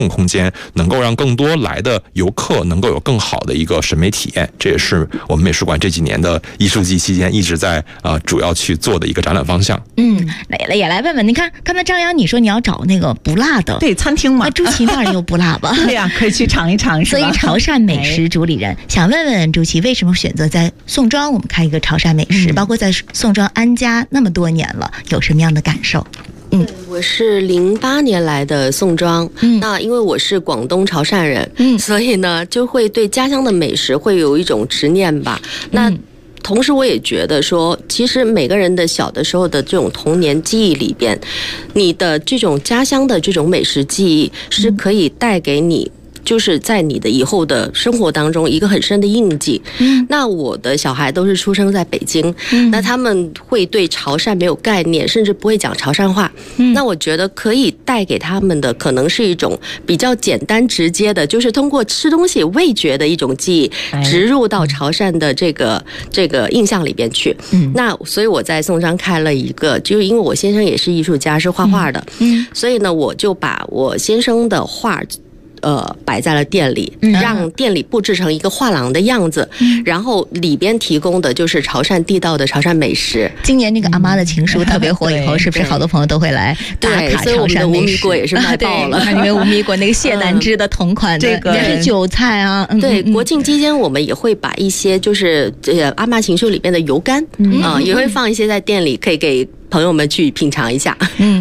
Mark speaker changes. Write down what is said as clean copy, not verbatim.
Speaker 1: 空间，能够让更多来的游客能够有更好的一个审美体验。这也是我们美术馆这几年的艺术季期间一直在主要去做的一个展览方向。
Speaker 2: 也来问问，你看刚才张扬你说你要找那个不辣的，
Speaker 3: 对，餐厅嘛，
Speaker 2: 那朱琦那儿有不辣吧？
Speaker 3: 对呀，可以去尝一尝，是吧？
Speaker 2: 所以潮汕美食主理人想问问朱琦，为什么选择在宋庄我们开一个潮汕美食，包括在宋庄安家那么多年了，有什么样的感受？
Speaker 4: 我是08年来的宋庄，那因为我是广东潮汕人，所以呢就会对家乡的美食会有一种执念吧。那同时我也觉得说，其实每个人的小的时候的这种童年记忆里边，你的这种家乡的这种美食记忆是可以带给你就是在你的以后的生活当中一个很深的印记。那我的小孩都是出生在北京，那他们会对潮汕没有概念，甚至不会讲潮汕话。那我觉得可以带给他们的可能是一种比较简单直接的，就是通过吃东西味觉的一种记忆植入到潮汕的这个印象里边去。那所以我在宋庄开了一个，就是因为我先生也是艺术家，是画画的，所以呢我就把我先生的画摆在了店里，让店里布置成一个画廊的样子，然后里边提供的就是潮汕地道的潮汕美食。
Speaker 2: 今年那个阿妈的情书特别火，以后是不是好多朋友都会来打卡潮汕美食？
Speaker 4: 所以我们的无米果也是卖爆了。
Speaker 2: 因为无米果那个谢南枝的同款的，也是韭菜啊。
Speaker 4: 对，国庆期间我们也会把一些就是阿妈情书里边的油干也会放一些在店里，可以给朋友们去品尝一下。